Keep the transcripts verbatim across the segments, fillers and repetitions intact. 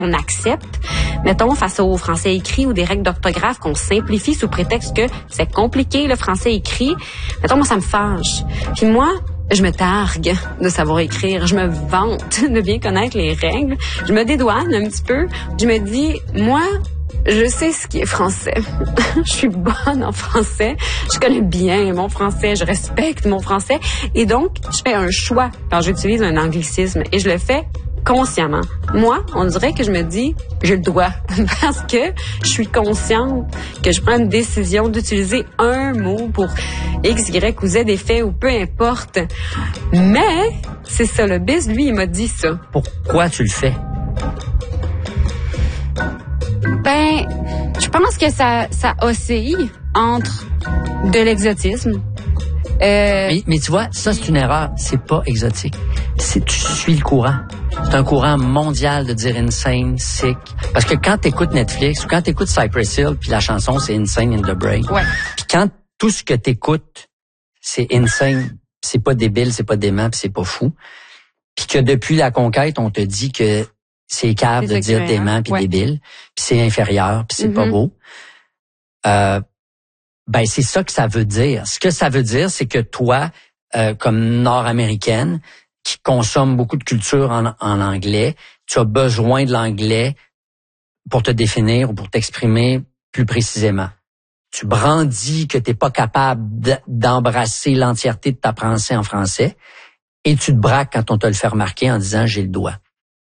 on accepte, mettons, face au français écrit ou des règles d'orthographe qu'on simplifie sous prétexte que c'est compliqué, le français écrit. Mettons, moi, ça me fâche. Puis moi, je me targue de savoir écrire. Je me vante de bien connaître les règles. Je me dédouane un petit peu. Je me dis, moi, je sais ce qui est français. Je suis bonne en français. Je connais bien mon français. Je respecte mon français. Et donc, je fais un choix quand j'utilise un anglicisme. Et je le fais consciemment. Moi, on dirait que je me dis, je le dois. Parce que je suis consciente que je prends une décision d'utiliser un mot pour X, Y ou Z effet ou peu importe. Mais, c'est ça, le Biz, lui, il m'a dit ça. Pourquoi tu le fais? Ben, je pense que ça, ça oscille entre de l'exotisme. Euh... Mais, mais tu vois, ça, c'est une erreur. C'est pas exotique. C'est, tu suis le courant. C'est un courant mondial de dire insane, sick. Parce que quand t'écoutes Netflix ou quand t'écoutes Cypress Hill, puis la chanson, c'est Insane in the Brain. Ouais. Puis quand tout ce que t'écoutes, c'est insane, c'est pas débile, c'est pas dément, puis c'est pas fou. Puis que depuis la conquête, on te dit que c'est cave de dire dément puis ouais. débile, puis c'est inférieur, puis c'est mm-hmm. pas beau. Euh, ben c'est ça que ça veut dire. Ce que ça veut dire, c'est que toi, euh, comme Nord-américaine, qui consomme beaucoup de culture en, en anglais, tu as besoin de l'anglais pour te définir ou pour t'exprimer plus précisément. Tu brandis que t'es pas capable d'embrasser l'entièreté de ta pensée en français et tu te braques quand on te le fait remarquer en disant « j'ai le doigt mm. ».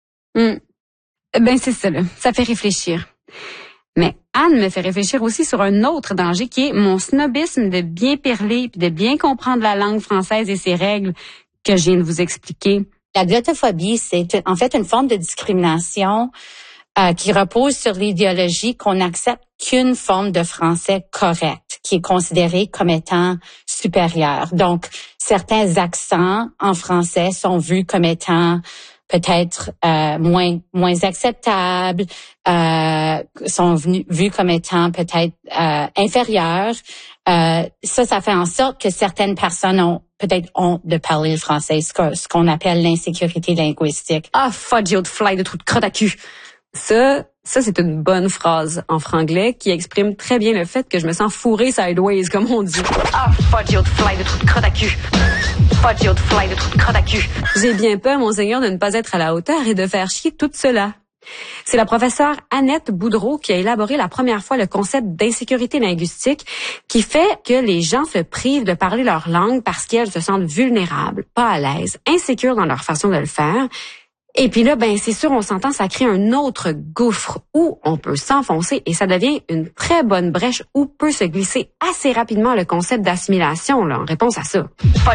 Ben c'est ça là, ça fait réfléchir. Mais Anne me fait réfléchir aussi sur un autre danger qui est mon snobisme de bien parler puis de bien comprendre la langue française et ses règles que je viens de vous expliquer. La glottophobie, c'est en fait une forme de discrimination euh, qui repose sur l'idéologie qu'on n'accepte qu'une forme de français correct, qui est considérée comme étant supérieure. Donc, certains accents en français sont vus comme étant peut-être euh, moins moins acceptables, euh, sont venus, vus comme étant peut-être euh, inférieurs. Euh, ça, ça fait en sorte que certaines personnes ont peut-être honte de parler le français, ce, que, ce qu'on appelle l'insécurité linguistique. Ah, fudge de fly de trou de crotte à cul. Ça, ça c'est une bonne phrase en franglais qui exprime très bien le fait que je me sens fourrée sideways, comme on dit. Ah, fudge de fly de trou de crotte à cul. Fudge de fly de trou de crotte à cul. J'ai bien peur, monseigneur, de ne pas être à la hauteur et de faire chier tout cela. C'est la professeure Annette Boudreau qui a élaboré la première fois le concept d'insécurité linguistique qui fait que les gens se privent de parler leur langue parce qu'elles se sentent vulnérables, pas à l'aise, insécures dans leur façon de le faire. Et puis là, ben c'est sûr, on s'entend, ça crée un autre gouffre où on peut s'enfoncer et ça devient une très bonne brèche où peut se glisser assez rapidement le concept d'assimilation là, en réponse à ça.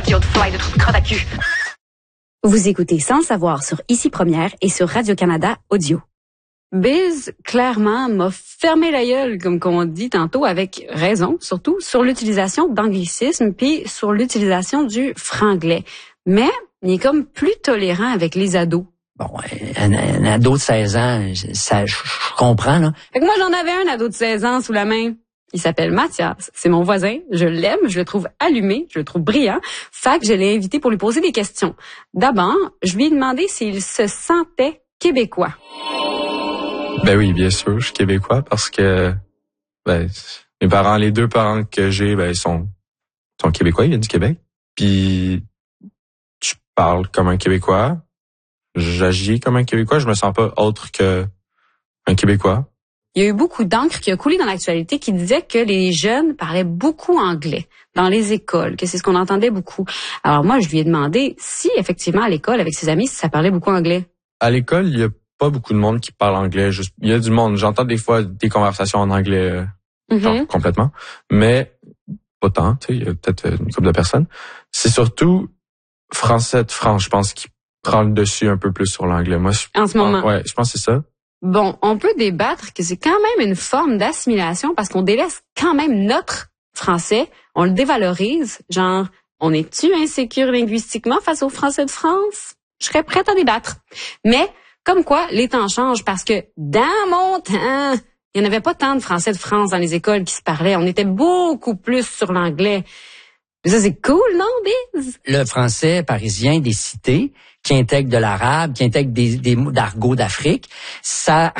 Vous écoutez Sans le savoir sur Ici Première et sur Radio-Canada Audio. Biz, clairement, m'a fermé la gueule, comme qu'on dit tantôt, avec raison, surtout, sur l'utilisation d'anglicisme puis sur l'utilisation du franglais. Mais il est comme plus tolérant avec les ados. Bon, un, un ado de seize ans, ça, je, je comprends, là. Fait que moi, j'en avais un ado de seize ans sous la main. Il s'appelle Mathias. C'est mon voisin. Je l'aime. Je le trouve allumé. Je le trouve brillant. Fait que je l'ai invité pour lui poser des questions. D'abord, je lui ai demandé s'il se sentait québécois. Ben oui, bien sûr, je suis québécois parce que ben, mes parents, les deux parents que j'ai, ben ils sont, sont québécois, ils viennent du Québec. Puis je parle comme un Québécois. J'agis comme un Québécois. Je me sens pas autre que un Québécois. Il y a eu beaucoup d'encre qui a coulé dans l'actualité qui disait que les jeunes parlaient beaucoup anglais dans les écoles, que c'est ce qu'on entendait beaucoup. Alors moi, je lui ai demandé si effectivement à l'école, avec ses amis, si ça parlait beaucoup anglais. À l'école, il y a pas beaucoup de monde qui parle anglais. Juste, il y a du monde. J'entends des fois des conversations en anglais euh, mm-hmm. genre, complètement, mais pas tant. Tu sais, il y a peut-être une couple de personnes. C'est surtout français de France, je pense, qui prend le dessus un peu plus sur l'anglais. Moi, je, en ce moment. Ouais, je pense que c'est ça. Bon, on peut débattre que c'est quand même une forme d'assimilation parce qu'on délaisse quand même notre français, on le dévalorise, genre, on est-tu insécure linguistiquement face au français de France? Je serais prête à débattre. Mais, comme quoi, les temps changent parce que dans mon temps, il n'y en avait pas tant de français de France dans les écoles qui se parlaient. On était beaucoup plus sur l'anglais. Mais ça, c'est cool, non, Biz? Le français parisien des cités, qui intègre de l'arabe, qui intègre des, des mots d'argot d'Afrique, ça